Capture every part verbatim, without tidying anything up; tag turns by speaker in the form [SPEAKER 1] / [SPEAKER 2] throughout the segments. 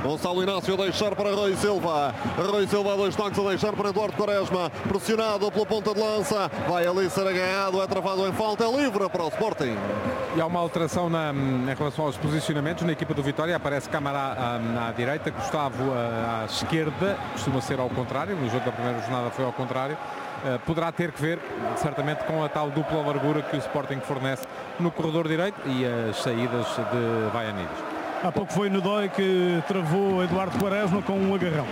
[SPEAKER 1] Gonçalo Inácio a deixar para Rui Silva. Rui Silva, dois toques a deixar para Eduardo Quaresma. Pressionado pela ponta de lança. Vai ali ser agarrado, é travado em falta, é livre para o Sporting.
[SPEAKER 2] E há uma alteração na, em relação aos posicionamentos na equipa do Vitória. Aparece Camará à, à direita, Gustavo à, à esquerda. Costuma ser ao contrário. No jogo da primeira jornada foi ao contrário. Uh, poderá ter que ver, certamente, com a tal dupla largura que o Sporting fornece no corredor direito e as saídas de Vaianides.
[SPEAKER 3] Há pouco foi Nedói que travou Eduardo Quaresma com um agarrão.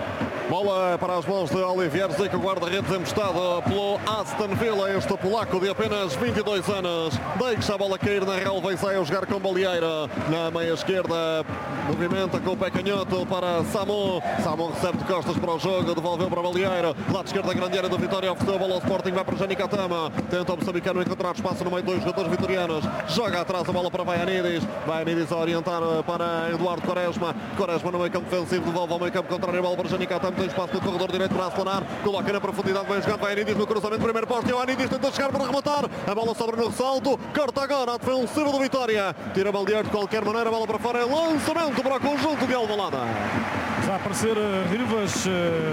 [SPEAKER 1] Bola para as mãos de Olivier Zico, guarda-redes emprestado pelo Aston Villa, este polaco de apenas vinte e dois anos. Deixa a bola cair na relva e sai a jogar com Balieiro. Na meia esquerda, movimenta com o pé canhoto para Samu. Samu recebe de costas para o jogo, devolveu para Balieiro. Lado esquerda, a grande área do Vitória, ofereceu a bola ao Sporting, vai para Jani Katama. Tenta o moçambicano encontrar espaço no meio de dois jogadores vitorianos. Joga atrás a bola para Vaianides. Vaianides a orientar para Eduardo Quaresma. Quaresma no meio campo defensivo, devolve ao meio campo contrário, a bola para Jani Katama. Tem espaço no corredor direito para acelerar, coloca na profundidade, vai jogar Vaianides no cruzamento, primeiro poste, o Vaianides tenta chegar para rematar, a bola sobra no ressalto, corta agora a defensiva do Vitória, tira Balieiro de qualquer maneira, a bola para fora, é lançamento para o conjunto de Alvalade.
[SPEAKER 3] Vai aparecer Rivas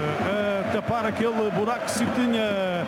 [SPEAKER 3] uh, a tapar aquele buraco que se tinha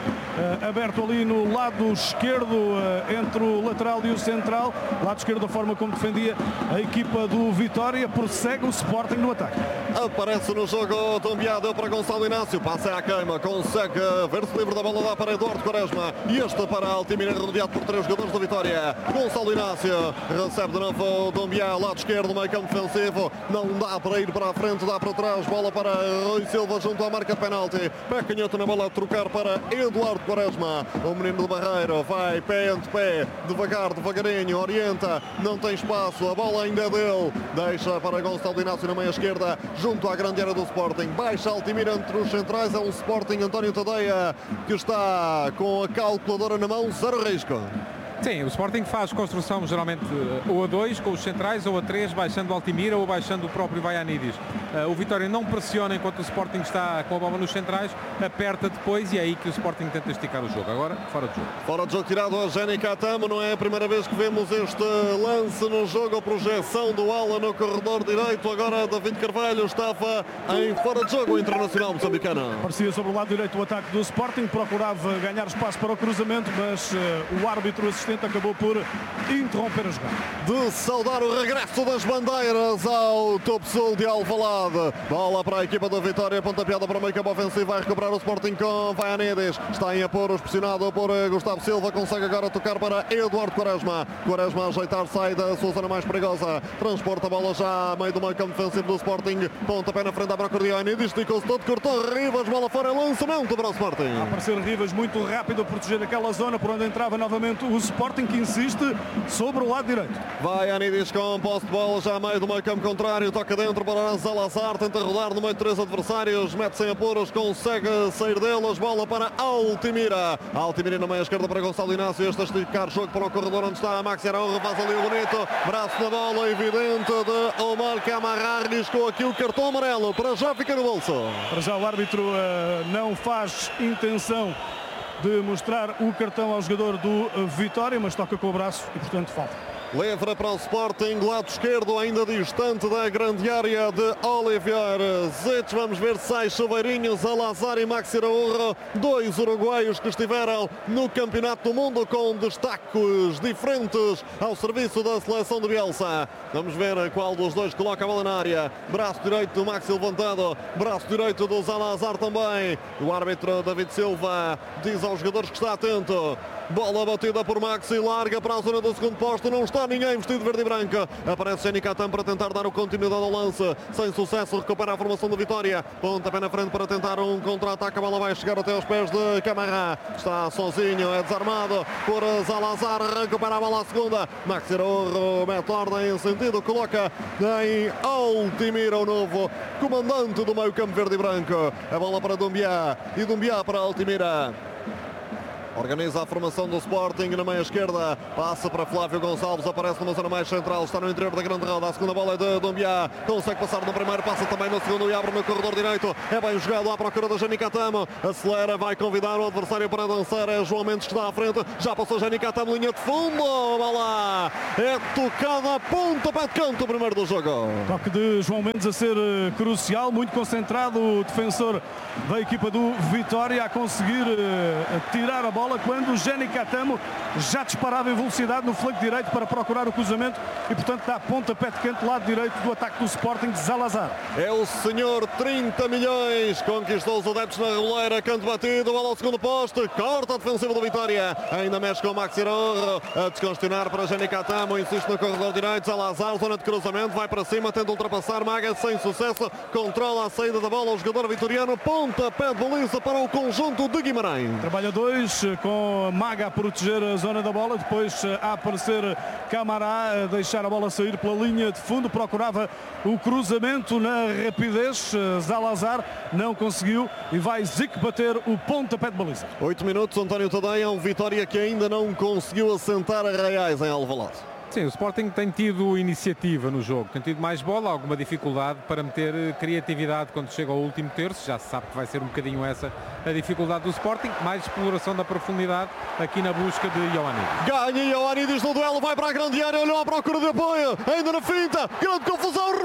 [SPEAKER 3] uh, aberto ali no lado esquerdo, uh, entre o lateral e o central. Lado esquerdo, a forma como defendia a equipa do Vitória, prossegue o Sporting no ataque.
[SPEAKER 1] Aparece no jogo Dombiá, deu para Gonçalo Inácio, passa à queima, consegue ver-se livre da bola, dá para Eduardo Quaresma e este para Altimira, rodeado por três jogadores do Vitória. Gonçalo Inácio recebe de novo Dombiá, lado esquerdo, meio campo defensivo, não dá para ir para a frente, dá para trás, bola para Rui Silva junto à marca de penalti, pé canhoto na bola a trocar para Eduardo Quaresma, o menino do Barreiro vai pé ante pé, devagar, devagarinho, orienta, não tem espaço, a bola ainda é dele, deixa para Gonçalo Inácio na meia esquerda, junto à grande área do Sporting, baixa Altimira entre os centrais, é um Sporting António Tadeia que está com a calculadora na mão, zero risco.
[SPEAKER 2] Sim, o Sporting faz construção geralmente ou a dois com os centrais ou a três, baixando o Altimira ou baixando o próprio Vaianides. Uh, o Vitória não pressiona enquanto o Sporting está com a bola nos centrais, aperta depois e é aí que o Sporting tenta esticar o jogo. Agora, fora de jogo.
[SPEAKER 1] Fora de jogo tirado a Jani Katama, não é a primeira vez que vemos este lance no jogo, a projeção do ala no corredor direito. Agora David Carvalho estava em fora de jogo, o internacional moçambicano.
[SPEAKER 3] Parecia sobre o lado direito o ataque do Sporting, procurava ganhar espaço para o cruzamento, mas uh, o árbitro assistente acabou por interromper a jogada.
[SPEAKER 1] De saudar o regresso das bandeiras ao topo sul de Alvalade. Bola para a equipa da Vitória, pontapeada para o meio campo ofensivo, vai recuperar o Sporting com Vaianides. Está em apuros, pressionado por Gustavo Silva, consegue agora tocar para Eduardo Quaresma. Quaresma a ajeitar, sai da sua zona mais perigosa, transporta a bola já a meio do meio campo defensivo do Sporting, pontapé na frente à procura de Vaianides, esticou-se todo, cortou Rivas, bola fora, lançamento para o Sporting.
[SPEAKER 3] A aparecer Rivas muito rápido a proteger aquela zona por onde entrava novamente o Sporting, que insiste sobre o lado direito.
[SPEAKER 1] Vaianides com posse de bola já a meio do meio campo contrário, toca dentro para Salazar, tenta rodar no meio de três adversários, mete-se em apuros, consegue sair deles, bola para Altimira. Altimira na meia esquerda para Gonçalo Inácio, este a esticar jogo para o corredor onde está a Maxi Araújo, faz ali o bonito, braço na bola evidente de Omar Camará, riscou aqui o cartão amarelo, para já fica no bolso.
[SPEAKER 3] Para já o árbitro uh, não faz intenção de mostrar o cartão ao jogador do Vitória, mas toca com o braço e, portanto, falta.
[SPEAKER 1] Livre para o Sporting, lado esquerdo ainda distante da grande área de Olivier Zico. Vamos ver se sai Chuveirinho, Salazar e Maxi Araújo, dois uruguaios que estiveram no Campeonato do Mundo com destaques diferentes ao serviço da seleção de Bielsa. Vamos ver qual dos dois coloca a bola na área. Braço direito do Maxi levantado, braço direito do Salazar também. O árbitro David Silva diz aos jogadores que está atento. Bola batida por Maxi, larga para a zona do segundo posto, não está ninguém vestido de verde e branco. Aparece Jani Katama para tentar dar o continuidade ao lance, sem sucesso, recupera a formação do Vitória, pontapé na frente para tentar um contra-ataque, a bola vai chegar até aos pés de Camará, está sozinho, é desarmado por Salazar, recupera a bola à segunda, Maxi Araújo mete ordem em sentido, coloca em Altimira o novo comandante do meio campo verde e branco, a bola para Dombiá e Dombiá para Altimira. Organiza a formação do Sporting na meia esquerda. Passa para Flávio Gonçalves. Aparece numa zona mais central. Está no interior da grande roda. A segunda bola é de Doumbia. Consegue passar no primeiro. Passa também no segundo e abre no corredor direito. É bem jogado à procura da Jani Catamo. Acelera. Vai convidar o adversário para dançar. É João Mendes que está à frente. Já passou Jani Catamo. Linha de fundo. Bola é tocada a ponta para de canto. O primeiro do jogo.
[SPEAKER 3] Toque de João Mendes a ser crucial. Muito concentrado o defensor da equipa do Vitória a conseguir tirar a bola quando Jani Catamo já disparava em velocidade no flanco direito para procurar o cruzamento e portanto dá pontapé de canto lado direito do ataque do Sporting de Zalazar.
[SPEAKER 1] É o senhor trinta milhões, conquistou os adeptos na reboleira, canto batido, bola ao segundo poste, corta a defensiva do Vitória, ainda mexe com o Maxi Raorro, a desconstinar para Jani Catamo, insiste no corredor direito, Zalazar, zona de cruzamento, vai para cima, tenta ultrapassar, Maga sem sucesso, controla a saída da bola, o jogador vitoriano, pontapé de baliza para o conjunto de Guimarães.
[SPEAKER 3] Trabalha dois, com Maga a proteger a zona da bola, depois a aparecer Camará, a deixar a bola sair pela linha de fundo, procurava o cruzamento na rapidez, Zalazar não conseguiu e vai Zic bater o pontapé de baliza.
[SPEAKER 1] oito minutos, António Tadeia, um Vitória que ainda não conseguiu assentar a Reais em Alvalade.
[SPEAKER 2] Sim, o Sporting tem tido iniciativa no jogo, tem tido mais bola, alguma dificuldade para meter criatividade quando chega ao último terço. Já se sabe que vai ser um bocadinho essa a dificuldade do Sporting, mais exploração da profundidade aqui na busca de Ioannidis.
[SPEAKER 1] Ganha Ioannidis no duelo, vai para a grande área, olhou à procura de apoio, ainda na finta, grande confusão,